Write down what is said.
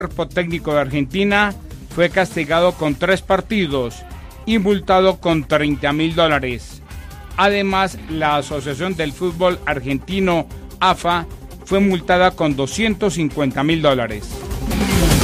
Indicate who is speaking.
Speaker 1: cuerpo técnico de Argentina fue castigado con 3 partidos y multado con $30.000. Además, la Asociación del Fútbol Argentino, AFA, fue multada con $250.000.